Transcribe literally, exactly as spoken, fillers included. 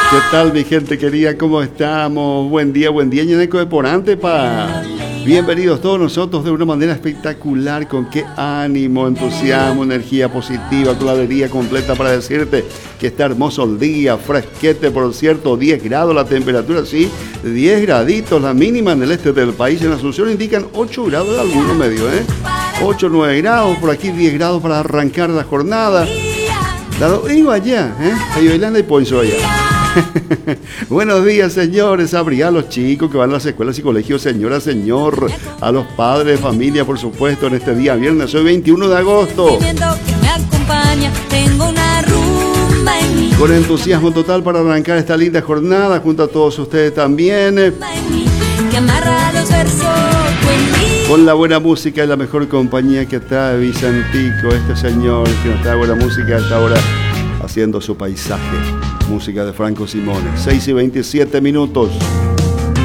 ¿Qué tal, mi gente querida? ¿Cómo estamos? Buen día, buen día, Ñeneco de Porante, pa. Bienvenidos todos nosotros de una manera espectacular, con qué ánimo, entusiasmo, energía positiva, con la alegría completa para decirte que está hermoso el día, fresquete, por cierto, diez grados la temperatura, sí, diez graditos, la mínima en el este del país. En Asunción indican ocho grados de algunos medios, ¿eh? ocho, nueve grados, por aquí diez grados para arrancar la jornada. La digo allá, ¿eh? Ahí bailando y poncho allá. Buenos días, señores. Abría a los chicos que van a las escuelas y colegios, señora, señor. A los padres de familia, por supuesto, en este día viernes, hoy veintiuno de agosto. Con entusiasmo total para arrancar esta linda jornada, junto a todos ustedes también. Con la buena música y la mejor compañía que trae Vicentico, este señor que nos trae buena música a esta hora, haciendo su paisaje. Música de Franco Simone. seis y veintisiete minutos.